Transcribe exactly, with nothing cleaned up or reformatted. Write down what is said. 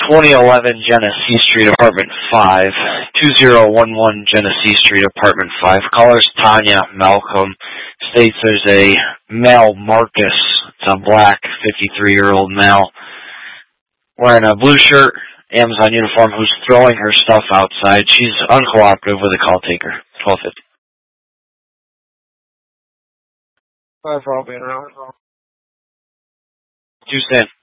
twenty eleven Genesee Street, Apartment five, two zero one one Genesee Street, Apartment five. Caller's Tanya Malcolm. States there's a male, Marcus. It's a black, fifty-three-year-old male, wearing a blue shirt, Amazon uniform, who's throwing her stuff outside. She's uncooperative with the call taker. twelve fifty. Five for all being around. Two stand.